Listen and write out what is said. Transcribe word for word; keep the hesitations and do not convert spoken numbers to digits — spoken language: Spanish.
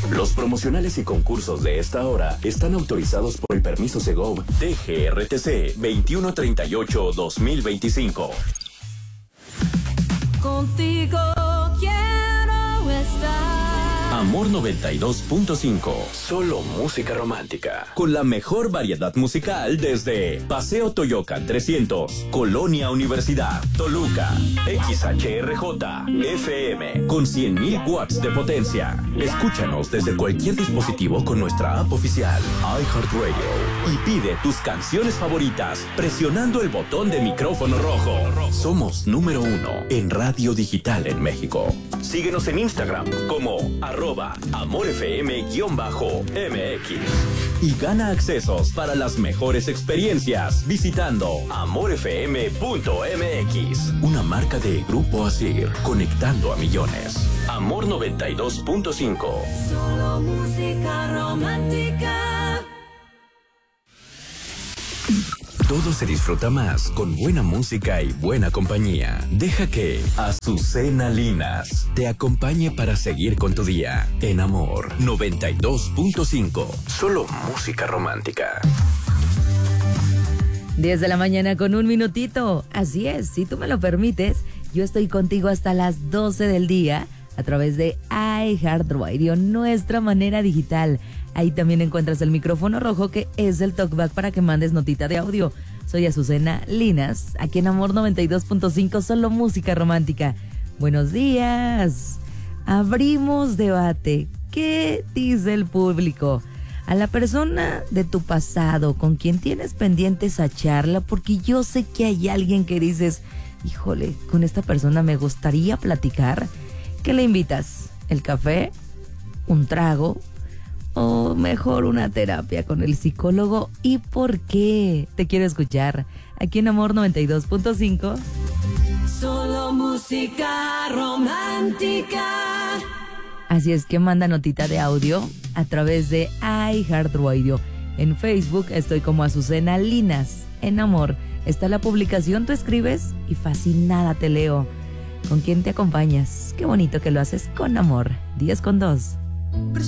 Los promocionales y concursos de esta hora están autorizados por el permiso Segov D G R T C veintiuno treinta y ocho guión dos mil veinticinco. Contigo quiero estar. Amor noventa y dos punto cinco. Solo música romántica. Con la mejor variedad musical desde Paseo Toyocan trescientos, Colonia Universidad, Toluca, X H R J, F M, con cien mil watts de potencia. Escúchanos desde cualquier dispositivo con nuestra app oficial, iHeartRadio. Y pide tus canciones favoritas presionando el botón de micrófono rojo. Somos número uno en radio digital en México. Síguenos en Instagram como arroba amorfm-mx y gana accesos para las mejores experiencias visitando amorfm punto m x, una marca de Grupo Asir, conectando a millones. Amor noventa y dos punto cinco. Solo música romántica. Todo se disfruta más con buena música y buena compañía. Deja que Azucena Linas te acompañe para seguir con tu día en Amor noventa y dos punto cinco. Solo música romántica. diez de la mañana con un minutito. Así es, si tú me lo permites, yo estoy contigo hasta las doce del día a través de iHeartRadio, nuestra manera digital. Ahí también encuentras el micrófono rojo, que es el talkback para que mandes notita de audio. Soy Azucena Linas, aquí en Amor noventa y dos punto cinco, solo música romántica. Buenos días. Abrimos debate. ¿Qué dice el público? A la persona de tu pasado con quien tienes pendiente esa charla, porque yo sé que hay alguien que dices, híjole, con esta persona me gustaría platicar. ¿Qué le invitas? ¿El café? ¿Un trago? ¿O mejor una terapia con el psicólogo? ¿Y por qué? Te quiero escuchar aquí en Amor noventa y dos punto cinco. Solo música romántica. Así es que manda notita de audio a través de iHeartRadio. En Facebook estoy como Azucena Linas. En Amor está la publicación, tú escribes y fascinada te leo. ¿Con quién te acompañas? Qué bonito que lo haces con amor. diez con dos.